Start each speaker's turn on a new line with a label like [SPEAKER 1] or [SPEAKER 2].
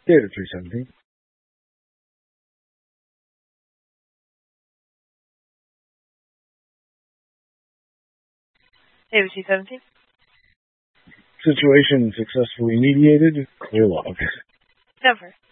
[SPEAKER 1] Data 317.
[SPEAKER 2] Data 217.
[SPEAKER 1] Situation successfully mediated. Clear log.
[SPEAKER 2] Never.